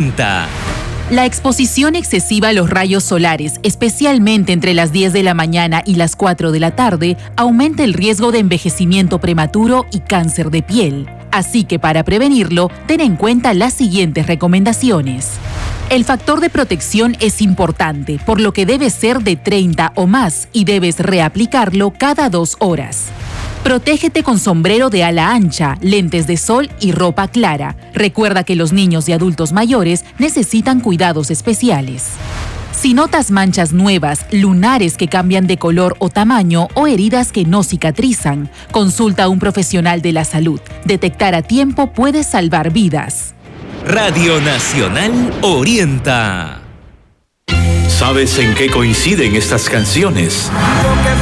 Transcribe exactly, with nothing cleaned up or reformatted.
Orienta. La exposición excesiva a los rayos solares, especialmente entre las diez de la mañana y las cuatro de la tarde, aumenta el riesgo de envejecimiento prematuro y cáncer de piel. Así que para prevenirlo, ten en cuenta las siguientes recomendaciones. El factor de protección es importante, por lo que debe ser de treinta o más y debes reaplicarlo cada dos horas. Protégete con sombrero de ala ancha, lentes de sol y ropa clara. Recuerda que los niños y adultos mayores necesitan cuidados especiales. Si notas manchas nuevas, lunares que cambian de color o tamaño o heridas que no cicatrizan, consulta a un profesional de la salud. Detectar a tiempo puede salvar vidas. Radio Nacional Orienta. ¿Sabes en qué coinciden estas canciones?